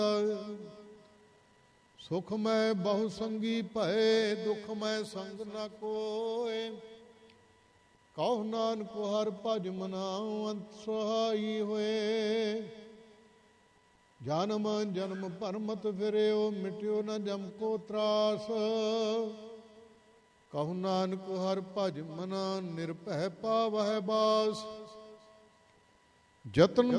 ਸੁਖ ਮੈਂ ਬਹੁ ਸੰਗੀ ਭਏ, ਦੁਖ ਮੈਂ ਸੰਗ ਨ ਕੋਇ। ਕਹੁ ਨਾਨਕ ਹਰਿ ਭਜ ਮਨਾਉ, ਅੰਤ ਸਹਾਈ ਹੋਏ। ਜਨਮ ਜਨਮ ਭਰਮਤ ਫਿਰਿਓ, ਮਿਟਿਓ ਨ ਜਮ ਕੋ ਤਰਾਸ। ਕਹੁ ਨਾਨਕ ਹਰਿ ਭਜ ਮਨਾ, ਨਿਰਭੈ ਪਾਵਹਿ ਬਾਸ। ਜਤਨ